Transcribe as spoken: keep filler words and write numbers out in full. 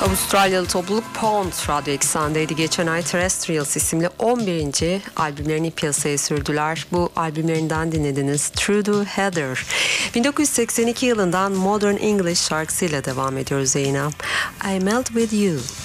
Avustralyalı topluluk Pound Radyo Eksen'deydi. Geçen ay Terrestrials isimli on birinci albümlerini piyasaya sürdüler. Bu albümlerinden dinlediniz Through the Heather. bin dokuz yüz seksen iki yılından Modern English şarkısıyla devam ediyoruz yayına. I Melt With You.